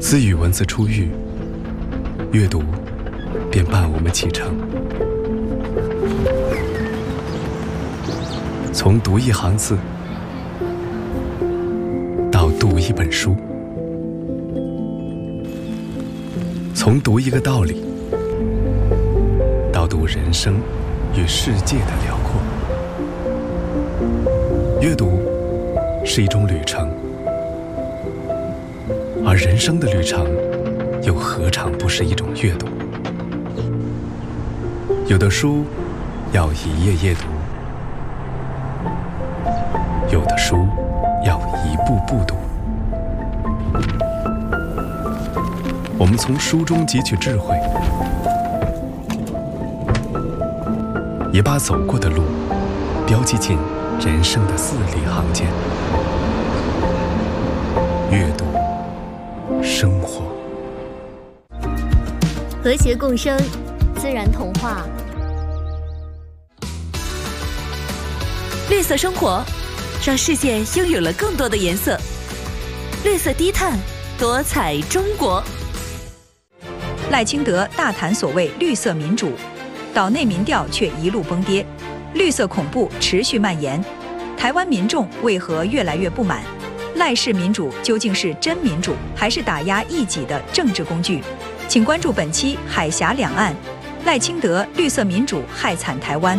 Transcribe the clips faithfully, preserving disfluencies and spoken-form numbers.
自语文字出狱，阅读便伴我们启程。从读一行字，到读一本书，从读一个道理，到读人生与世界的辽阔。阅读是一种旅程，而人生的旅程又何尝不是一种阅读？有的书要一页页读，有的书要一步步读。我们从书中汲取智慧，也把走过的路标记进人生的字里行间。阅读生活， 和谐共生，自然童话。 绿色生活，让世界拥有了更多的颜色。绿色低碳，多彩中国。 赖清德大谈所谓绿色民主，岛内民调却一路崩跌，绿色恐怖持续蔓延。台湾民众为何越来越不满？赖氏民主究竟是真民主，还是打压异己的政治工具？请关注本期海峡两岸，赖清德绿色民主害惨台湾。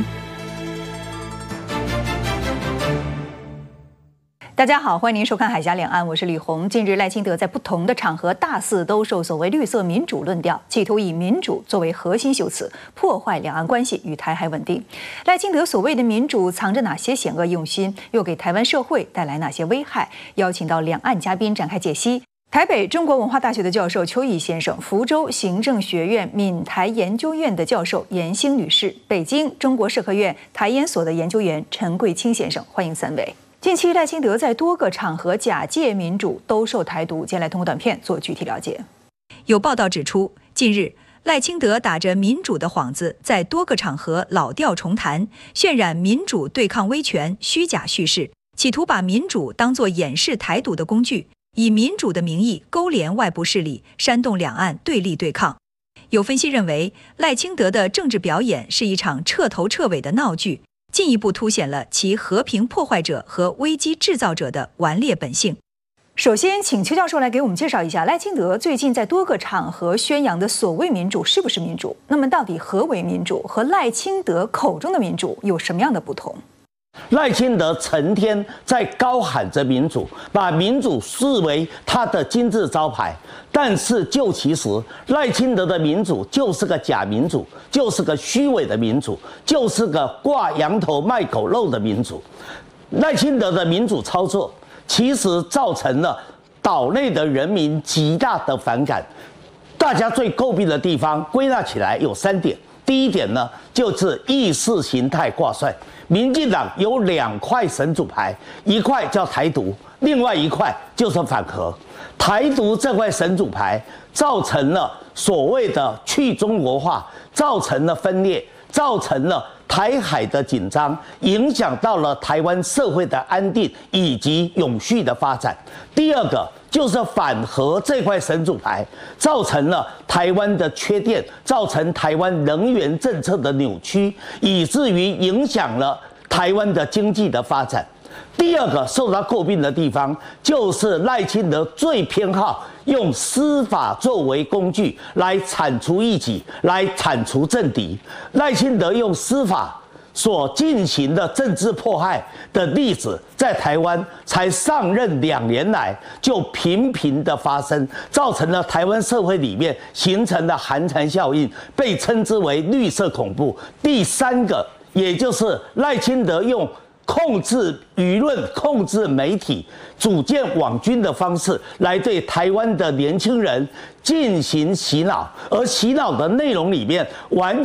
大家好，欢迎您收看《海峡两岸》，我是李红。近日，赖清德在不同的场合大肆兜售所谓绿色民主论调，企图以民主作为核心修辞，破坏两岸关系与台海稳定。赖清德所谓的民主藏着哪些险恶用心，又给台湾社会带来哪些危害？邀请到两岸嘉宾展开解析。台北中国文化大学的教授邱毅先生，福州行政学院闽台研究院的教授严兴女士，北京中国社科院台研所的研究员陈桂清先生，欢迎三位。近期赖清德在多个场合假借民主兜售台独，接下来通过短片做具体了解。有报道指出，近日赖清德打着民主的幌子，在多个场合老调重弹，渲染民主对抗威权虚假叙事，企图把民主当作掩饰台独的工具，以民主的名义勾连外部势力，煽动两岸对立对抗。有分析认为，赖清德的政治表演是一场彻头彻尾的闹剧，进一步凸显了其和平破坏者和危机制造者的顽劣本性。首先，请邱教授来给我们介绍一下赖清德最近在多个场合宣扬的所谓民主是不是民主？那么，到底何为民主？和赖清德口中的民主有什么样的不同？ 赖清德成天在高喊着民主，把民主视为他的金字招牌。但是就其实，赖清德的民主就是个假民主，就是个虚伪的民主，就是个挂羊头卖狗肉的民主。赖清德的民主操作，其实造成了岛内的人民极大的反感。大家最诟病的地方，归纳起来有三点。第一点呢，就是意识形态挂帅。民进党有两块神主牌，一块叫台独，另外一块就是反核。台独这块神主牌造成了所谓的去中国化，造成了分裂，造成了台海的紧张，影响到了台湾社会的安定以及永续的发展。第二个就是反核这块神主牌，造成了台湾的缺电，造成台湾能源政策的扭曲，以至于影响了台湾的经济的发展。第二个受到诟病的地方，就是赖清德最偏好用司法作为工具来铲除异己，来铲除政敌。赖清德用司法所进行的政治迫害的例子，在台湾才上任两年来就频频的发生，造成了台湾社会里面形成了寒蝉效应，被称之为绿色恐怖。第三个，也就是赖清德用控制舆论、控制媒体、组建网军的方式来对台湾的年轻人进行洗脑，而洗脑的内容里面完